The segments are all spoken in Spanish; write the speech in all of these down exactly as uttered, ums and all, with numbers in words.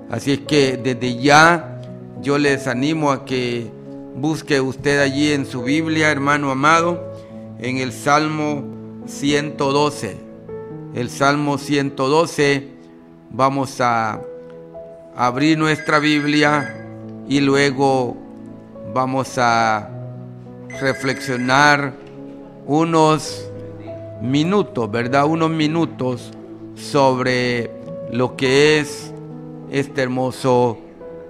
Así es que desde ya yo les animo a que busque usted allí en su Biblia, hermano amado, en el Salmo ciento doce. El Salmo ciento doce, vamos a abrir nuestra Biblia y luego vamos a reflexionar unos minutos, ¿verdad? Unos minutos sobre lo que es este hermoso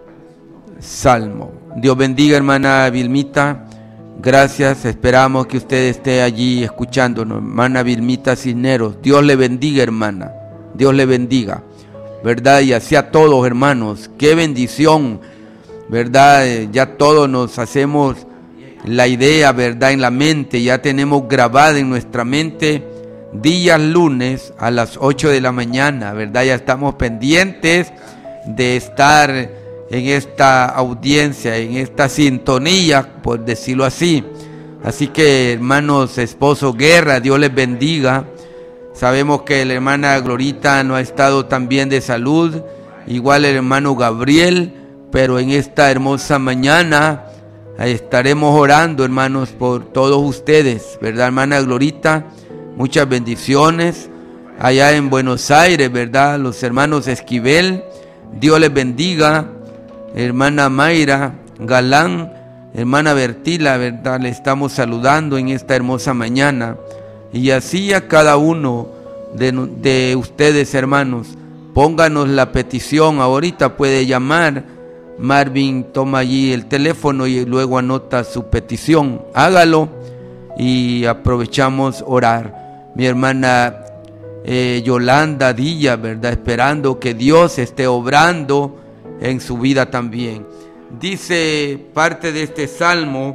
salmo. Dios bendiga, hermana Vilmita. Gracias, esperamos que usted esté allí escuchándonos, hermana Vilmita Cisneros. Dios le bendiga, hermana. Dios le bendiga, ¿verdad? Y así a todos, hermanos. Qué bendición, ¿verdad? Ya todos nos hacemos la idea, ¿verdad? En la mente, ya tenemos grabada en nuestra mente días lunes a las ocho de la mañana, ¿verdad? Ya estamos pendientes de estar en esta audiencia, en esta sintonía, por decirlo así. Así que, hermanos, esposo Guerra, Dios les bendiga. Sabemos que la hermana Glorita no ha estado tan bien de salud, igual el hermano Gabriel, pero en esta hermosa mañana estaremos orando, hermanos, por todos ustedes, ¿verdad, hermana Glorita? Muchas bendiciones allá en Buenos Aires, ¿verdad? Los hermanos Esquivel, Dios les bendiga. Hermana Mayra Galán, hermana Bertila, ¿verdad? Le estamos saludando en esta hermosa mañana. Y así a cada uno de, de ustedes, hermanos, pónganos la petición. Ahorita puede llamar. Marvin toma allí el teléfono y luego anota su petición. Hágalo y aprovechamos orar. Mi hermana eh, Yolanda Dilla, ¿verdad? Esperando que Dios esté obrando en su vida también. Dice parte de este salmo,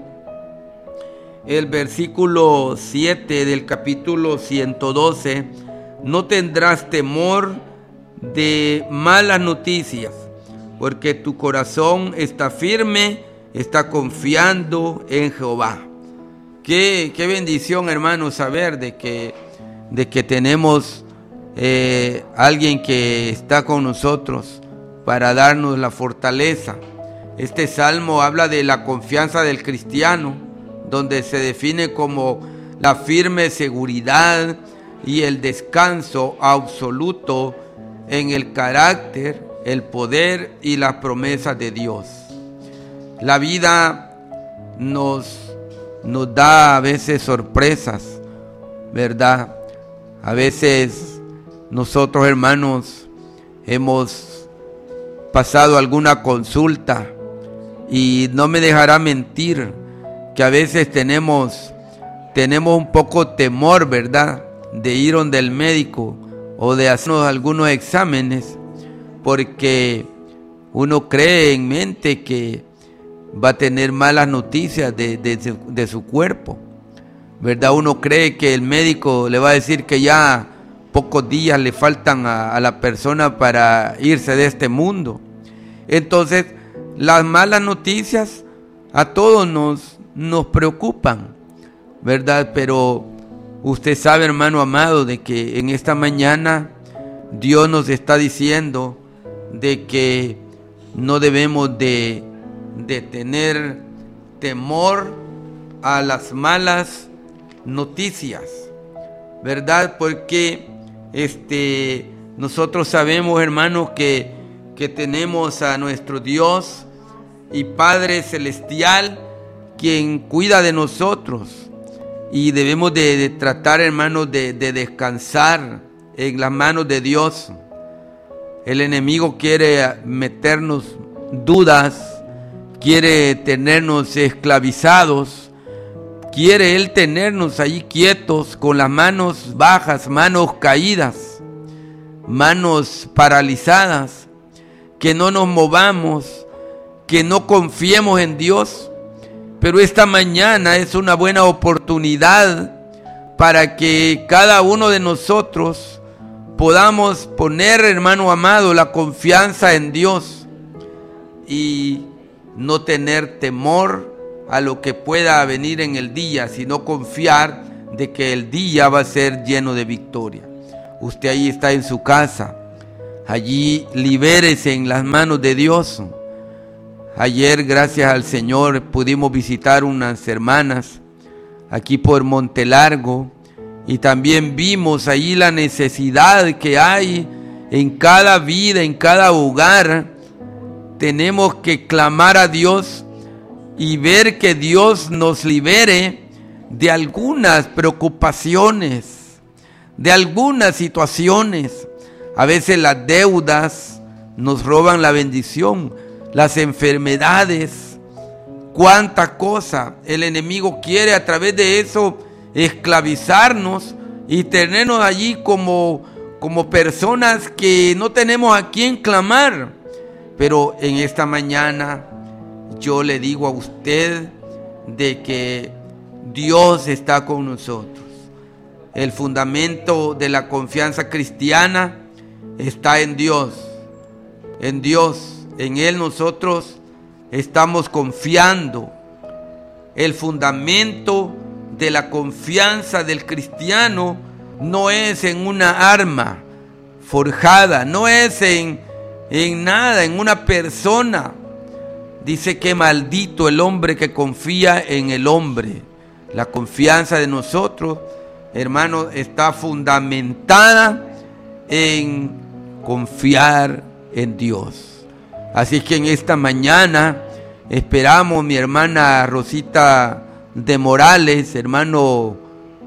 el versículo siete del capítulo ciento doce: no tendrás temor de malas noticias, porque tu corazón está firme, está confiando en Jehová. Qué, qué bendición, hermanos, saber de que, de que tenemos eh, alguien que está con nosotros para darnos la fortaleza. Este salmo habla de la confianza del cristiano, donde se define como la firme seguridad y el descanso absoluto en el carácter, el poder y las promesas de Dios. La vida nos, nos da a veces sorpresas, ¿verdad? A veces nosotros, hermanos, hemos pasado alguna consulta y no me dejará mentir que a veces tenemos, tenemos un poco temor, ¿verdad? De ir donde el médico o de hacernos algunos exámenes, porque uno cree en mente que va a tener malas noticias de, de, de su cuerpo, ¿verdad? Uno cree que el médico le va a decir que ya pocos días le faltan a, a la persona para irse de este mundo. Entonces, las malas noticias a todos nos, nos preocupan, ¿verdad? Pero usted sabe, hermano amado, de que en esta mañana Dios nos está diciendo de que no debemos de, de tener temor a las malas noticias, ¿verdad? Porque este, nosotros sabemos, hermanos, que, que tenemos a nuestro Dios y Padre Celestial, quien cuida de nosotros, y debemos de, de tratar, hermanos, de, de descansar en las manos de Dios. El enemigo quiere meternos dudas, quiere tenernos esclavizados, quiere él tenernos allí quietos, con las manos bajas, manos caídas, manos paralizadas, que no nos movamos, que no confiemos en Dios. Pero esta mañana es una buena oportunidad para que cada uno de nosotros podamos poner, hermano amado, la confianza en Dios y no tener temor a lo que pueda venir en el día, sino confiar de que el día va a ser lleno de victoria. Usted ahí está en su casa, allí libérese en las manos de Dios. Ayer, gracias al Señor, pudimos visitar unas hermanas aquí por Montelargo y también vimos allí la necesidad que hay en cada vida, en cada hogar. Tenemos que clamar a Dios y ver que Dios nos libere de algunas preocupaciones, de algunas situaciones. A veces las deudas nos roban la bendición, las enfermedades, cuánta cosa el enemigo quiere a través de eso esclavizarnos y tenernos allí como, como personas que no tenemos a quién clamar. Pero en esta mañana yo le digo a usted de que Dios está con nosotros. El fundamento de la confianza cristiana está en Dios, en Dios, en Él nosotros estamos confiando. El fundamento de la confianza del cristiano no es en una arma forjada, no es en, en nada, en una persona. Dice que maldito el hombre que confía en el hombre. La confianza de nosotros, hermanos, está fundamentada en confiar en Dios. Así que en esta mañana esperamos, mi hermana Rosita de Morales, hermano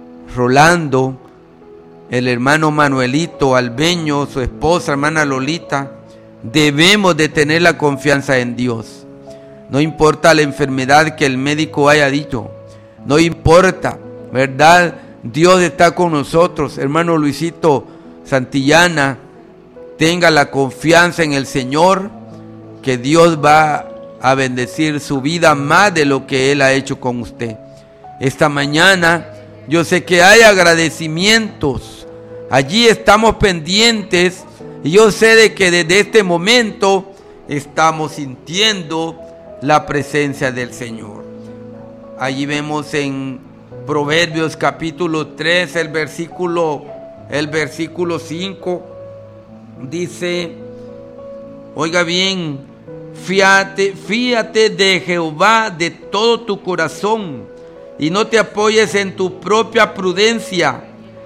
Rolando, el hermano Manuelito Albeño, su esposa, hermana Lolita, debemos de tener la confianza en Dios. No importa la enfermedad que el médico haya dicho, no importa, ¿verdad? Dios está con nosotros. Hermano Luisito Santillana, tenga la confianza en el Señor, que Dios va a bendecir su vida más de lo que Él ha hecho con usted. Esta mañana yo sé que hay agradecimientos, allí estamos pendientes y yo sé de que desde este momento estamos sintiendo la presencia del Señor. Allí vemos en Proverbios capítulo tres, el versículo, el versículo cinco, dice, oiga bien, fíate, fíate de Jehová de todo tu corazón y no te apoyes en tu propia prudencia.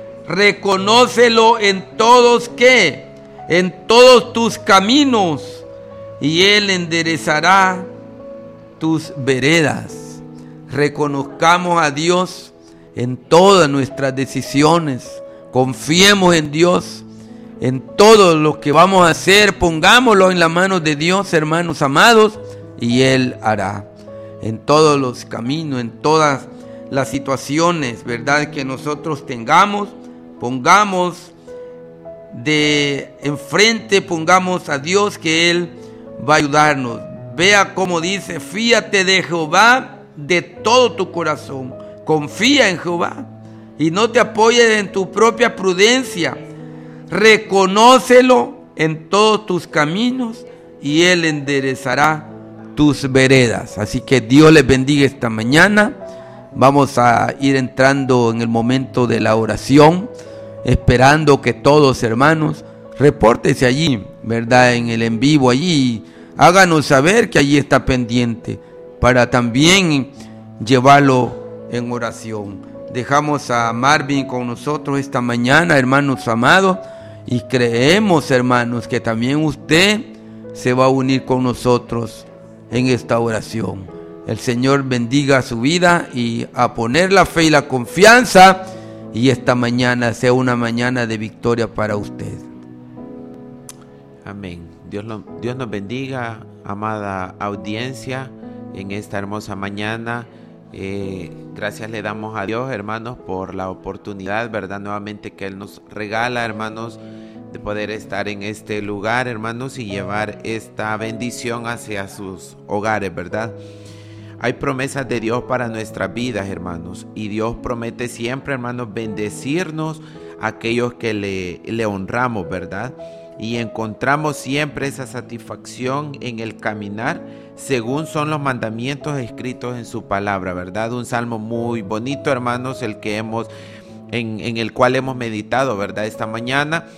Reconócelo en todos, ¿qué? En todos tus caminos y Él enderezará tus veredas. Reconozcamos a Dios en todas nuestras decisiones. Confiemos en Dios en todo lo que vamos a hacer. Pongámoslo en las manos de Dios, hermanos amados, y Él hará. En todos los caminos, en todas las situaciones, ¿verdad?, que nosotros tengamos, pongamos de enfrente, pongamos a Dios, que Él va a ayudarnos. Vea cómo dice, fíate de Jehová de todo tu corazón. Confía en Jehová y no te apoyes en tu propia prudencia. Reconócelo en todos tus caminos y Él enderezará tus veredas. Así que Dios les bendiga esta mañana. Vamos a ir entrando en el momento de la oración, esperando que todos, hermanos, repórtense allí, ¿verdad?, en el en vivo allí. Háganos saber que allí está pendiente para también llevarlo en oración. Dejamos a Marvin con nosotros esta mañana, hermanos amados, y creemos, hermanos, que también usted se va a unir con nosotros en esta oración. El Señor bendiga su vida y a poner la fe y la confianza, y esta mañana sea una mañana de victoria para usted. Amén. Dios, lo, Dios nos bendiga, amada audiencia, en esta hermosa mañana. Eh, gracias le damos a Dios, hermanos, por la oportunidad, ¿verdad?, nuevamente que Él nos regala, hermanos, de poder estar en este lugar, hermanos, y llevar esta bendición hacia sus hogares, ¿verdad? Hay promesas de Dios para nuestras vidas, hermanos, y Dios promete siempre, hermanos, bendecirnos a aquellos que le, le honramos, ¿verdad? Y encontramos siempre esa satisfacción en el caminar según son los mandamientos escritos en su palabra, ¿verdad? Un salmo muy bonito, hermanos, el que hemos, en, en el cual hemos meditado, ¿verdad?, esta mañana.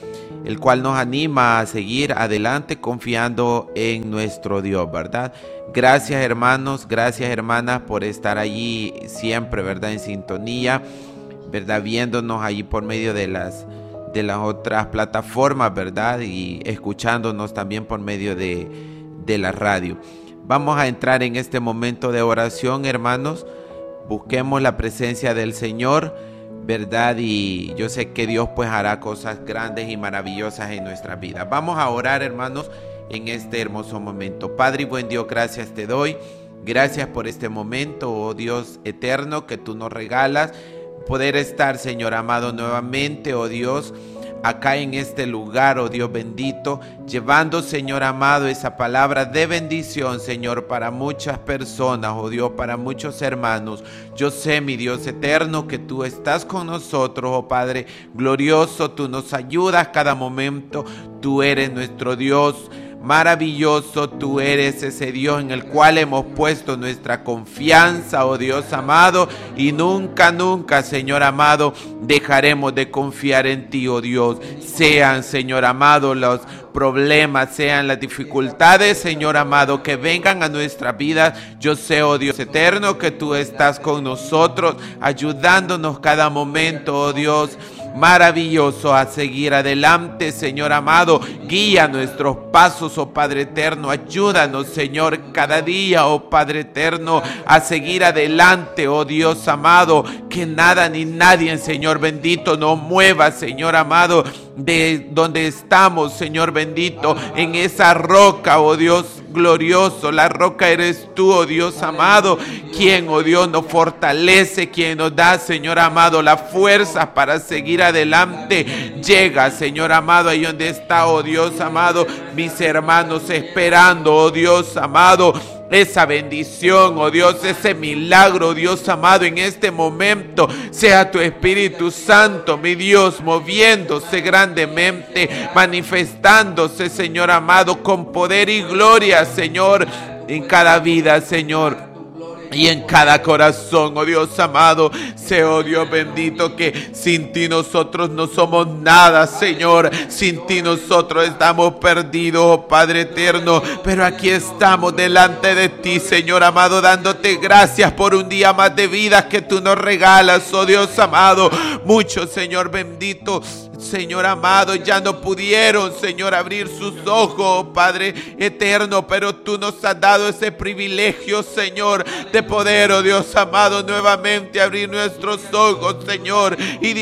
el cual nos anima a seguir adelante confiando en nuestro Dios, ¿verdad? Gracias, hermanos, gracias, hermanas, por estar allí siempre, ¿verdad? En sintonía, ¿verdad? Viéndonos allí por medio de las, de las otras plataformas, ¿verdad? Y escuchándonos también por medio de, de la radio. Vamos a entrar en este momento de oración, hermanos. Busquemos la presencia del Señor, ¿verdad? Y yo sé que Dios pues hará cosas grandes y maravillosas en nuestras vidas. Vamos a orar, hermanos, en este hermoso momento. Padre y buen Dios, gracias te doy. Gracias por este momento, oh Dios eterno, que tú nos regalas. Poder estar, Señor amado, nuevamente, oh Dios, acá en este lugar, oh Dios bendito, llevando, Señor amado, esa palabra de bendición, Señor, para muchas personas, oh Dios, para muchos hermanos. Yo sé, mi Dios eterno, que tú estás con nosotros, oh Padre glorioso, tú nos ayudas cada momento, tú eres nuestro Dios maravilloso, tú eres ese Dios en el cual hemos puesto nuestra confianza, oh Dios amado, y nunca, nunca, Señor amado, dejaremos de confiar en ti, oh Dios. Sean, Señor amado, los problemas, sean las dificultades, Señor amado, que vengan a nuestra vida. Yo sé, oh Dios eterno, que tú estás con nosotros, ayudándonos cada momento, oh Dios maravilloso, a seguir adelante, Señor amado. Guía nuestros pasos, oh Padre eterno. Ayúdanos, Señor, cada día, oh Padre eterno, a seguir adelante, oh Dios amado. Que nada ni nadie, Señor bendito, nos mueva, Señor amado, de donde estamos, Señor bendito, en esa roca, oh Dios glorioso. La roca eres tú, oh Dios amado, quien, oh Dios, nos fortalece, quien nos da, Señor amado, la fuerza para seguir adelante. Llega, Señor amado, ahí donde está, oh Dios amado, mis hermanos esperando, oh Dios amado, esa bendición, oh Dios, ese milagro, oh Dios amado, en este momento. Sea tu Espíritu Santo, mi Dios, moviéndose grandemente, manifestándose, Señor amado, con poder y gloria, Señor, en cada vida, Señor, y en cada corazón, oh Dios amado. Sé, oh Dios bendito, que sin ti nosotros no somos nada, Señor. Sin ti nosotros estamos perdidos, oh Padre eterno. Pero aquí estamos delante de ti, Señor amado, dándote gracias por un día más de vida que tú nos regalas, oh Dios amado. Muchos, Señor bendito, Señor amado, ya no pudieron, Señor, abrir sus ojos, oh Padre eterno, pero tú nos has dado ese privilegio, Señor, de poder, oh Dios amado, nuevamente abrir nuestros ojos, Señor, y